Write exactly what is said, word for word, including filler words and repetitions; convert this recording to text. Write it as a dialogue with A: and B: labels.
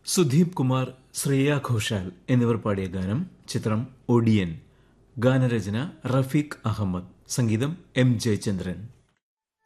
A: സുധീപ് കുമാർ, ശ്രേയ ഘോഷാൽ എന്നിവർ പാടിയ ഗാനം. ചിത്രം ഒടിയൻ. ഗാനരചന റഫീഖ് അഹമ്മദ്. സംഗീതം എം ജയചന്ദ്രൻ.